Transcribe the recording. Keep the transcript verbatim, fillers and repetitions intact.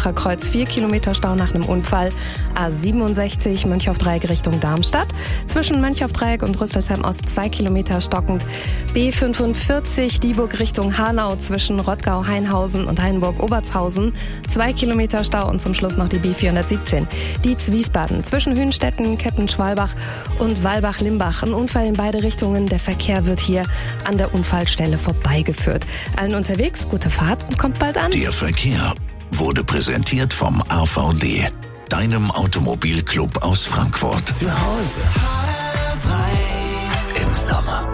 Bacher Kreuz vier Kilometer Stau nach einem Unfall. A siebenundsechzig Mönchhoff-Dreieck Richtung Darmstadt. Zwischen Mönchhoff-Dreieck und Rüsselsheim Ost zwei Kilometer stockend. B fünfundvierzig Dieburg Richtung Hanau zwischen Rottgau-Hainhausen und Hainburg-Obertshausen. Zwei Kilometer Stau und zum Schluss noch die B vierhundertsiebzehn. Dietz-Wiesbaden zwischen Hünstetten, Ketten-Schwalbach und Walbach-Limbach. Ein Unfall in beide Richtungen. Der Verkehr wird hier an der Unfallstelle vorbeigeführt. Allen unterwegs, gute Fahrt und kommt bald an. Der Verkehr wurde präsentiert vom A V D, deinem Automobilclub aus Frankfurt. Zu Hause. Im Sommer.